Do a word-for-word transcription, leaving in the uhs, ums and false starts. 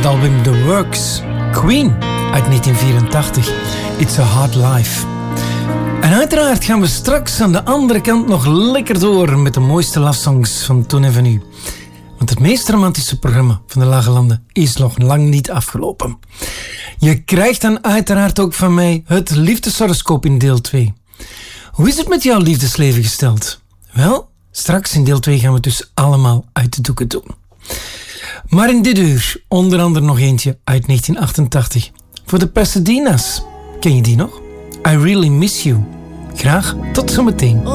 het album The Works. Queen uit negentien vierentachtig. It's a Hard Life. En uiteraard gaan we straks aan de andere kant nog lekker door met de mooiste love songs van toen en van nu. Want het meest romantische programma van de Lage Landen is nog lang niet afgelopen. Je krijgt dan uiteraard ook van mij het liefdeshoroscoop in deel twee. Hoe is het met jouw liefdesleven gesteld? Wel, straks in deel twee gaan we het dus allemaal uit de doeken doen. Maar in dit uur onder andere nog eentje uit negentien achtentachtig. Voor de Pasadena's. Ken je die nog? I Really Miss You. Graag tot zometeen.